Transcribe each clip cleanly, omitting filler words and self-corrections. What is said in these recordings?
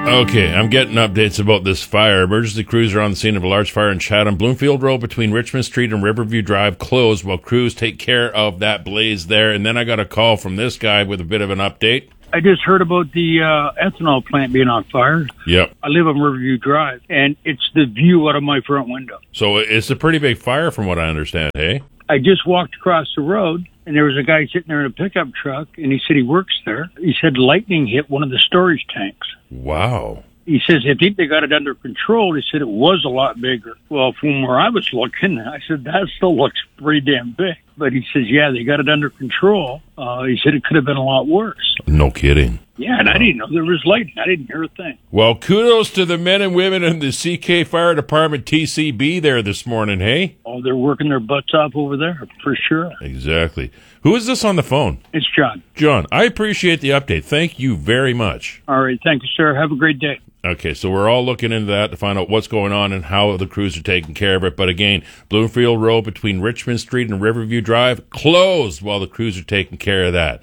Okay, I'm getting updates about this fire. Emergency crews are on the scene of a large fire in Chatham. Bloomfield Road between Richmond Street and Riverview Drive closed while crews take care of that blaze there. And then I got a call from this guy with a bit of an update. I just heard about the ethanol plant being on fire. Yep. I live on Riverview Drive, and it's the view out of my front window. So it's a pretty big fire from what I understand, hey? I just walked across the road, and there was a guy sitting there in a pickup truck, and he said he works there. He said lightning hit one of the storage tanks. Wow. He says, I think they got it under control. He said it was a lot bigger. Well, from where I was looking, I said, that still looks pretty damn big. But he says, yeah, they got it under control. He said it could have been a lot worse. No kidding. Yeah, and I didn't know there was lightning. I didn't hear a thing. Well, kudos to the men and women in the CK Fire Department TCB there this morning, hey? Oh, they're working their butts off over there, for sure. Exactly. Who is this on the phone? It's John. John, I appreciate the update. Thank you very much. All right, thank you, sir. Have a great day. Okay, so we're all looking into that to find out what's going on and how the crews are taking care of it. But again, Bloomfield Road between Richmond Street and Riverview Drive closed while the crews are taking care of that.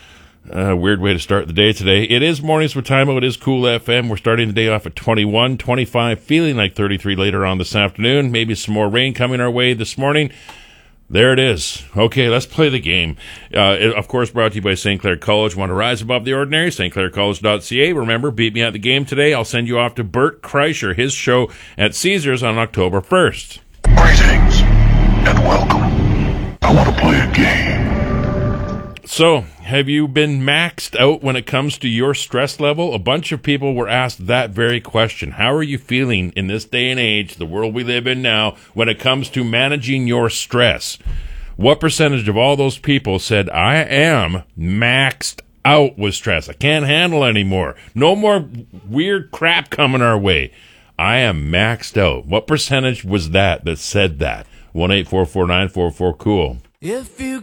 Weird way to start the day today. It is Mornings with Timo. It is Cool FM. We're starting the day off at 21, 25, feeling like 33 later on this afternoon. Maybe some more rain coming our way this morning. There it is. Okay, let's play the game. Of course, brought to you by St. Clair College. Want to rise above the ordinary? stclaircollege.ca. Remember, beat me at the game today. I'll send you off to Bert Kreischer, his show at Caesars on October 1st. Greetings and welcome. I want to play a game. So, have you been maxed out when it comes to your stress level? A bunch of people were asked that very question. How are you feeling in this day and age, the world we live in now, when it comes to managing your stress? What percentage of all those people said, I am maxed out with stress? I can't handle anymore. No more weird crap coming our way. I am maxed out. What percentage was that said that? 1-844-944-COOL. If you